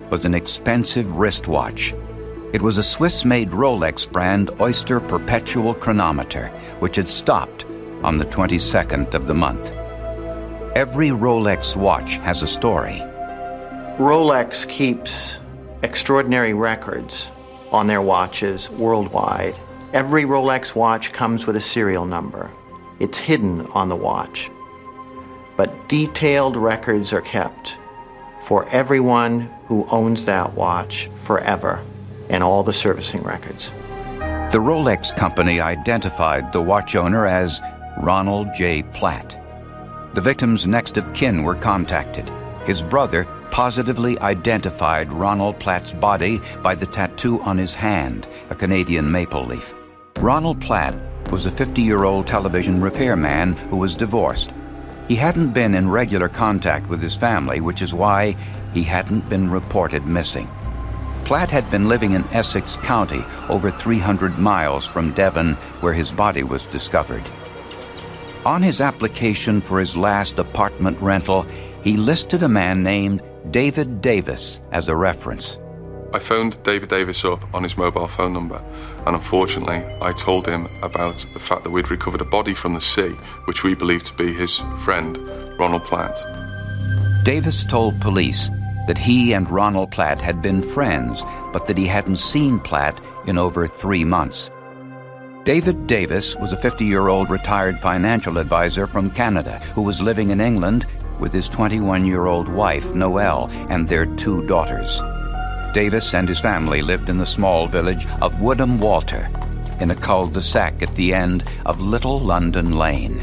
was an expensive wristwatch. It was a Swiss-made Rolex brand Oyster Perpetual Chronometer, which had stopped on the 22nd of the month. Every Rolex watch has a story. Rolex keeps extraordinary records on their watches worldwide. Every Rolex watch comes with a serial number. It's hidden on the watch. But detailed records are kept for everyone who owns that watch forever, and all the servicing records. The Rolex company identified the watch owner as Ronald J. Platt. The victim's next of kin were contacted. His brother positively identified Ronald Platt's body by the tattoo on his hand, a Canadian maple leaf. Ronald Platt was a 50-year-old television repairman who was divorced. He hadn't been in regular contact with his family, which is why he hadn't been reported missing. Platt had been living in Essex County, over 300 miles from Devon, where his body was discovered. On his application for his last apartment rental, he listed a man named David Davis as a reference. I phoned David Davis up on his mobile phone number, and unfortunately I told him about the fact that we'd recovered a body from the sea, which we believed to be his friend, Ronald Platt. Davis told police that he and Ronald Platt had been friends, but that he hadn't seen Platt in over 3 months. David Davis was a 50-year-old retired financial advisor from Canada who was living in England with his 21-year-old wife, Noelle, and their 2 daughters. Davis and his family lived in the small village of Woodham Walter, in a cul-de-sac at the end of Little London Lane.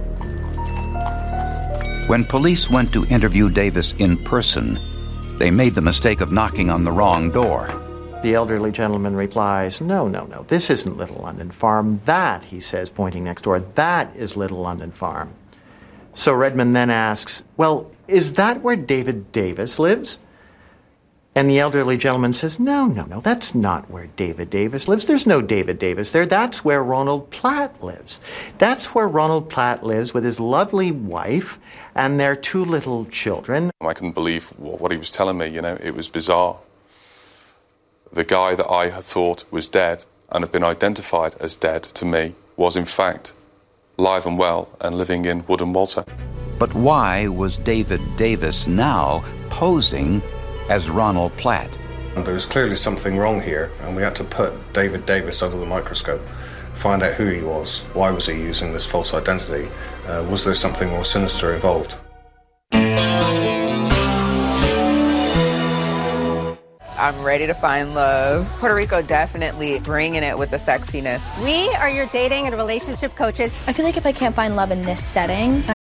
When police went to interview Davis in person, they made the mistake of knocking on the wrong door. The elderly gentleman replies, no, this isn't Little London Farm. That, he says, pointing next door, that is Little London Farm. So Redmond then asks, well, is that where David Davis lives? And the elderly gentleman says, no, that's not where David Davis lives. There's no David Davis there. That's where Ronald Platt lives. That's where Ronald Platt lives with his lovely wife and their 2 little children. I couldn't believe what he was telling me, it was bizarre. The guy that I had thought was dead and had been identified as dead to me was in fact live and well and living in Woodham Walter. But why was David Davis now posing as Ronald Platt? There was clearly something wrong here, and we had to put David Davis under the microscope, find out who he was, why was he using this false identity, was there something more sinister involved? I'm ready to find love. Puerto Rico definitely bringing it with the sexiness. We are your dating and relationship coaches. I feel like if I can't find love in this setting,